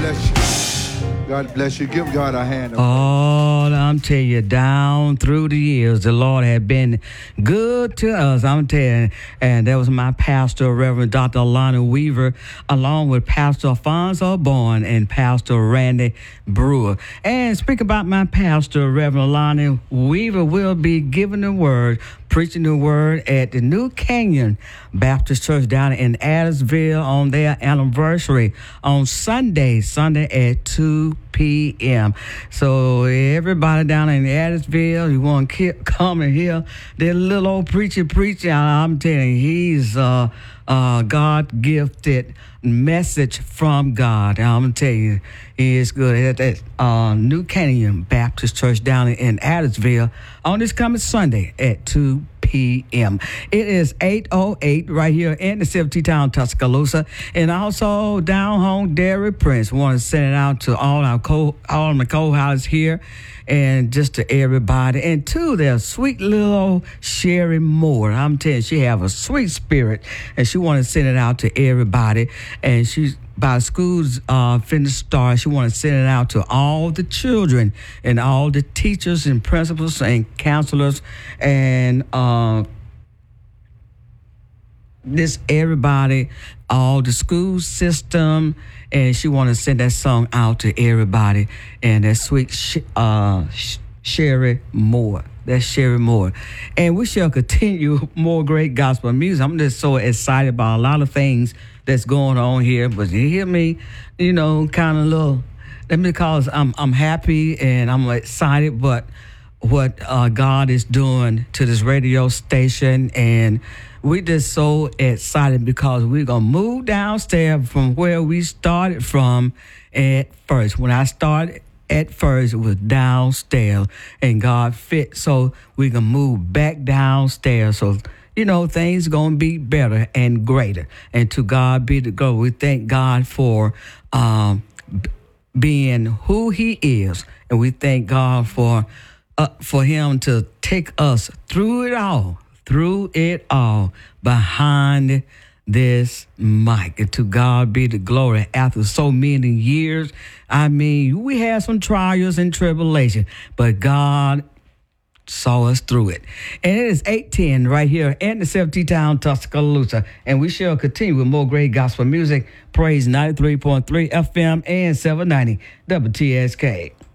bless you. God bless you. Give God a hand. Oh, I'm telling you, down through the years, the Lord had been good to us. I'm telling you. And that was my pastor, Reverend Dr. Alana Weaver, along with Pastor Alfonso Bourne and Pastor Randy Brewer. And speak about my pastor, Reverend Alana Weaver, will be giving the word, preaching the word at the New Canyon Baptist Church down in Adamsville on their anniversary on Sunday at 2 p.m. So everybody down in Adamsville, you want to come and hear that little old preacher. I'm telling you, he's God-gifted message from God. I'm telling you, he is good at that New Canyon Baptist Church down in Adamsville on this coming Sunday at 2 p.m. It is 8:08 right here in the city town, Tuscaloosa, and also down home, Derry Prince. Want to send it out to all my co-hosts here, and just to everybody, and to their sweet little Sherry Moore. I'm telling you, she have a sweet spirit, and she want to send it out to everybody. And she's by school's finna start. She want to send it out to all the children and all the teachers and principals and counselors and this everybody, all the school system, and she want to send that song out to everybody. And that sweet Sherry Moore. That's Sherry Moore. And we shall continue more great gospel music. I'm just so excited about a lot of things that's going on here. But you hear me, kind of little, because I'm happy and I'm excited, but what God is doing to this radio station, and we just so excited because we're going to move downstairs from where we started from at first. When I started at first, it was downstairs, and God fit, so we can move back downstairs. So, things going to be better and greater. And to God be the glory. We thank God for being who he is, and we thank God for him to take us through it all behind this mic. And to God be the glory. After so many years, we had some trials and tribulation, but God saw us through it. And it is 8:10 right here in the 70 town, Tuscaloosa. And we shall continue with more great gospel music. Praise 93.3 FM and 790 WTSK.